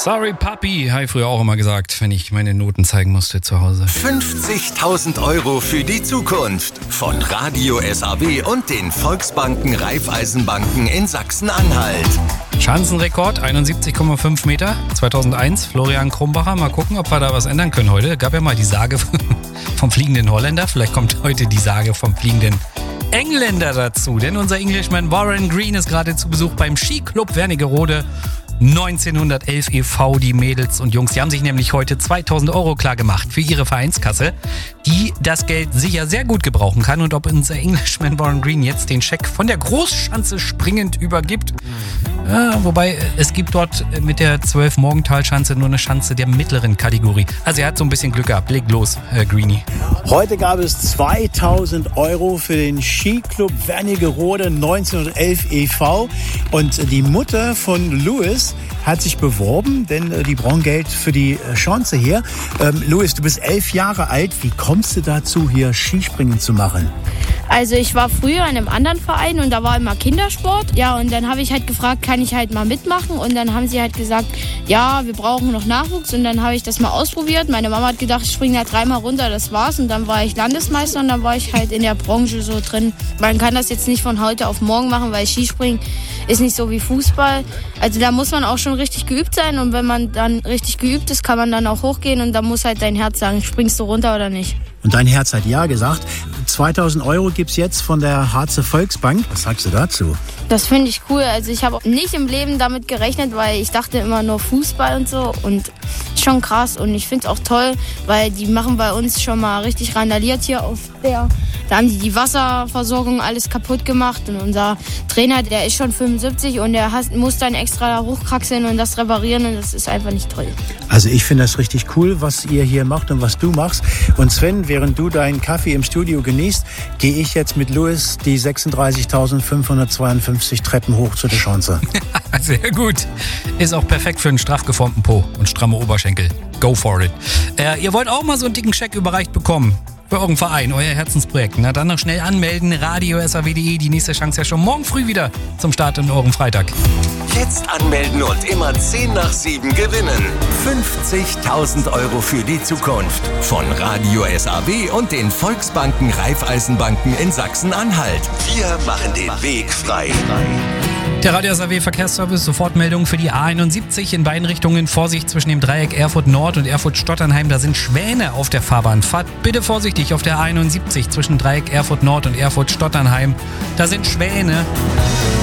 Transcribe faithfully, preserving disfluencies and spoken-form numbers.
Sorry Papi, habe ich früher auch immer gesagt, wenn ich meine Noten zeigen musste zu Hause. fünfzigtausend Euro für die Zukunft von Radio S A W und den Volksbanken Raiffeisenbanken in Sachsen-Anhalt. Schanzenrekord, einundsiebzig Komma fünf Meter, zweitausendeins, Florian Krumbacher. Mal gucken, ob wir da was ändern können heute. Gab ja mal die Sage vom fliegenden Holländer. Vielleicht kommt heute die Sage vom fliegenden Engländer dazu. Denn unser Englishman Warren Green ist gerade zu Besuch beim Skiclub Wernigerode neunzehnhundertelf e V. Die Mädels und Jungs, die haben sich nämlich heute zweitausend Euro klar gemacht für ihre Vereinskasse, die das Geld sicher sehr gut gebrauchen kann. Und ob unser Englishman Warren Green jetzt den Scheck von der Großschanze springend übergibt. Ja, wobei, es gibt dort mit der zwölf Morgenthal-Schanze nur eine Schanze der mittleren Kategorie. Also er hat so ein bisschen Glück gehabt. Leg los, äh, Greenie. Heute gab es zweitausend Euro für den Skiclub Wernigerode neunzehnhundertelf e V. Und die Mutter von Louis hat sich beworben, denn äh, die brauchen Geld für die äh, Chance hier. Ähm, Louis, du bist elf Jahre alt. Wie kommst du dazu, hier Skispringen zu machen? Also ich war früher in einem anderen Verein und da war immer Kindersport. Ja, und dann habe ich halt gefragt, kann ich halt mal mitmachen? Und dann haben sie halt gesagt, ja, wir brauchen noch Nachwuchs. Und dann habe ich das mal ausprobiert. Meine Mama hat gedacht, ich springe da dreimal runter, das war's. Und dann war ich Landesmeister und dann war ich halt in der Branche so drin. Man kann das jetzt nicht von heute auf morgen machen, weil Skispringen ist nicht so wie Fußball. Also da muss man auch schon richtig geübt sein. Und wenn man dann richtig geübt ist, kann man dann auch hochgehen. Und da muss halt dein Herz sagen, springst du runter oder nicht. Und dein Herz hat ja gesagt. zweitausend Euro gibt's jetzt von der Harzer Volksbank. Was sagst du dazu? Das finde ich cool. Also ich habe nicht im Leben damit gerechnet, weil ich dachte immer nur Fußball und so. Und schon krass. Und ich finde es auch toll, weil die machen bei uns schon mal richtig randaliert hier auf der. Da haben die die Wasserversorgung alles kaputt gemacht. Und unser Trainer, der ist schon fünfundsiebzig und der has, muss dann extra da hochkraxeln und das reparieren. Und das ist einfach nicht toll. Also ich finde das richtig cool, was ihr hier macht und was du machst. Und Sven, während du deinen Kaffee im Studio genießt, gehe ich jetzt mit Louis die sechsunddreißigtausendfünfhundertzweiundfünfzig Treppen hoch zu der Chance. Sehr gut. Ist auch perfekt für einen straff geformten Po und stramme Oberschenkel. Go for it. Äh, ihr wollt auch mal so einen dicken Scheck überreicht bekommen? Für euren Verein, euer Herzensprojekt. Na dann noch schnell anmelden. Radio S A W punkt de. Die nächste Chance ja schon morgen früh wieder zum Start in eurem Freitag. Jetzt anmelden und immer zehn nach sieben gewinnen. fünfzigtausend Euro für die Zukunft von Radio S A W und den Volksbanken Raiffeisenbanken in Sachsen-Anhalt. Wir machen den Weg frei. Der Radio S A W Verkehrsservice, Sofortmeldung für die A einundsiebzig in beiden Richtungen. Vorsicht zwischen dem Dreieck Erfurt Nord und Erfurt Stotternheim. Da sind Schwäne auf der Fahrbahn. Fahrt bitte vorsichtig auf der A einundsiebzig zwischen Dreieck Erfurt Nord und Erfurt Stotternheim. Da sind Schwäne.